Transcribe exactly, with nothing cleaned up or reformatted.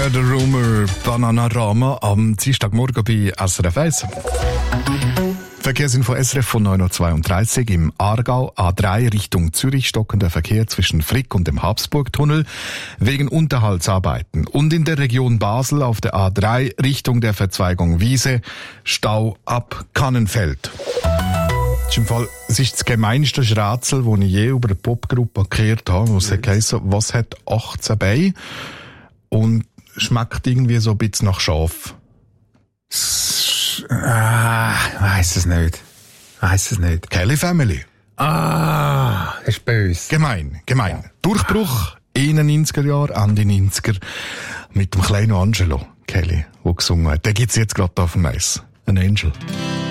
der Rumor Bananarama am Dienstagmorgen bei S R F eins. Verkehrsinfo S R F von neun Uhr zweiunddreißig im Aargau, A drei Richtung Zürich, stockender Verkehr zwischen Frick und dem Habsburgtunnel wegen Unterhaltsarbeiten. Und in der Region Basel auf der A drei Richtung der Verzweigung Wiese, Stau ab Kannenfeld. Das ist im Fall, es ist das gemeinste Rätsel, das ich je über eine Popgruppe gehört habe, wo es heisst, was hat achtzehn Beine und schmeckt irgendwie so ein bisschen nach Schaf. Ah, ich weiss es nicht. Ich weiss es nicht. Kelly Family. Ah, das ist böse. Gemein, gemein. Ja. Durchbruch in den neunziger Jahren, Ende neunziger, mit dem kleinen Angelo Kelly, der gesungen hat. Den gibt's jetzt gerade auf dem Eis. Ein Angel.